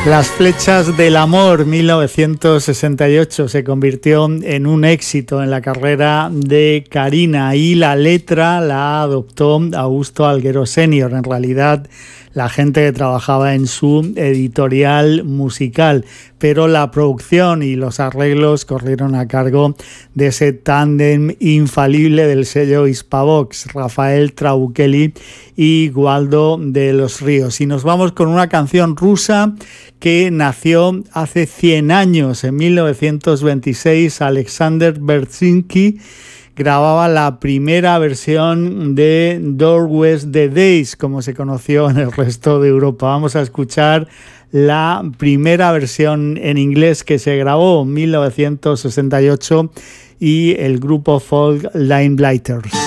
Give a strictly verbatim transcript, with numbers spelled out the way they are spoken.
Las flechas del amor, mil novecientos sesenta y ocho, se convirtió en un éxito en la carrera de Karina y la letra la adoptó Augusto Alguero senior. En realidad, la gente que trabajaba en su editorial musical, pero la producción y los arreglos corrieron a cargo de ese tándem infalible del sello Hispavox, Rafael Trabuchelli y Waldo de los Ríos. Y nos vamos con una canción rusa que nació hace cien años, en mil novecientos veintiséis. Alexander Berzinski grababa la primera versión de Doorways the Days, como se conoció en el resto de Europa. Vamos a escuchar la primera versión en inglés que se grabó en mil novecientos sesenta y ocho y el grupo folk Limeblighters.